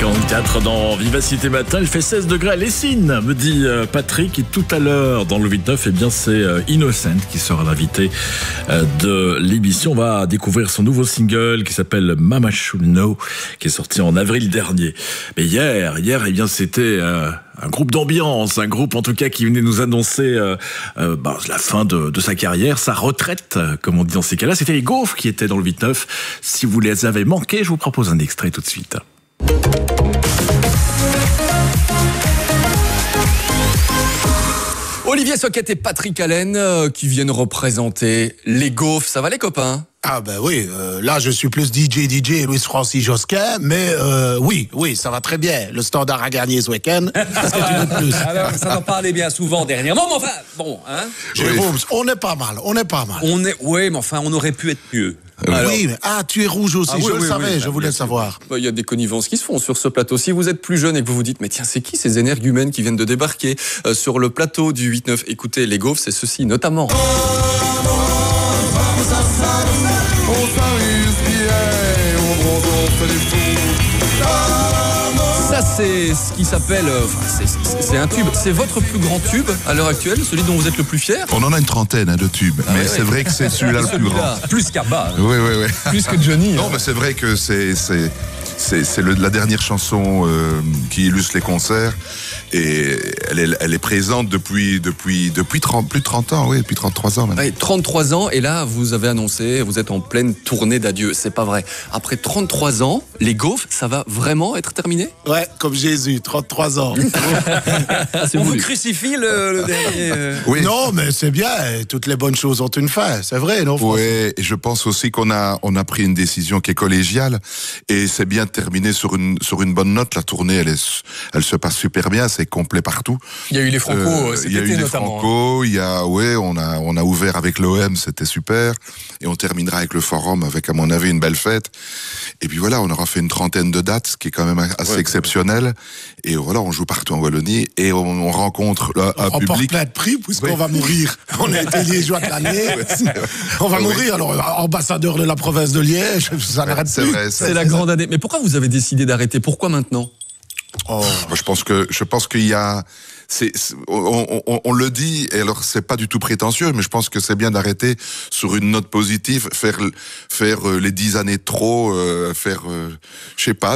8h44 dans Vivacité Matin, il fait 16 degrés à Lessines, me dit Patrick. Et tout à l'heure, dans le 8-9, eh bien, c'est Innocent qui sera l'invité de l'émission. On va découvrir son nouveau single qui s'appelle Mama Should Know, qui est sorti en avril dernier. Mais hier, eh bien, c'était un groupe d'ambiance, un groupe en tout cas qui venait nous annoncer la fin de sa carrière, sa retraite, comme on dit dans ces cas-là. C'était les Gaufres qui étaient dans le 8-9. Si vous les avez manqués, je vous propose un extrait tout de suite. Olivier Soquet et Patrick Allen qui viennent représenter les Gaufres. Ça va les copains? Ah ben oui, là je suis plus DJ et Louis-Francis Josquin, mais oui, ça va très bien. Le Standard a gagné ce week-end. Qu'est-ce que tu veux de plus? Alors, ça en parlait bien souvent dernièrement, mais enfin, bon, hein. Jérôme, on est pas mal. Oui, mais enfin, on aurait pu être mieux. Alors, oui, mais, tu es rouge aussi, oui, je le savais, je voulais savoir. Il y a des connivences qui se font sur ce plateau. Si vous êtes plus jeune et que vous vous dites, mais tiens, c'est qui ces énergumènes qui viennent de débarquer sur le plateau du 8-9? Écoutez, les Gaufres, c'est ceci notamment. Ça, c'est ce qui s'appelle... c'est un tube. C'est votre plus grand tube à l'heure actuelle, celui dont vous êtes le plus fier? On en a une trentaine de tubes, mais c'est vrai que c'est celui-là le plus grand. Plus qu'Abba. Oui. Plus que Johnny. Non, mais c'est vrai que c'est la dernière chanson qui illustre les concerts, et elle est présente depuis plus de 30 ans, oui, depuis 33 ans maintenant. 33 ans, et là, vous avez annoncé, vous êtes en pleine tournée d'adieu. C'est pas vrai. Après 33 ans, les Gaufres, ça va vraiment être terminé? Ouais, comme Jésus, 33 ans. On vous crucifie le dernier... Oui. Non, mais c'est bien, toutes les bonnes choses ont une fin, c'est vrai, non? Oui, et je pense aussi qu'on a pris une décision qui est collégiale, et c'est bien de terminer sur une bonne note. La tournée, elle se passe super bien, c'est complet partout. Il y a eu les Franco cet été notamment. Il y a eu les Franco, on a ouvert avec l'OM, c'était super, et on terminera avec le Forum, avec à mon avis une belle fête. Et puis voilà, on aura fait une trentaine de dates, ce qui est quand même assez exceptionnel. Et voilà, on joue partout en Wallonie, et on rencontre un public. On porte plein de prix, puisqu'on va mourir. On a été liégeois de l'année. On va mourir, alors ambassadeur de la province de Liège, ça n'arrête plus. C'est la grande année. Mais pourquoi vous avez décidé d'arrêter? Pourquoi maintenant? Je pense qu'il y a... on le dit, et alors c'est pas du tout prétentieux, mais je pense que c'est bien d'arrêter sur une note positive, faire les 10 années de trop, je sais pas,